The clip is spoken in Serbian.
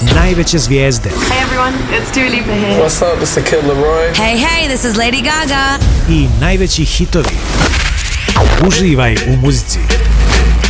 najveće zvijezde. Hey everyone, it's Dua Lipa here. What's up, this is Kid Laroi. Hey, this is Lady Gaga. I najveći hitovi. Uživaj u muzici.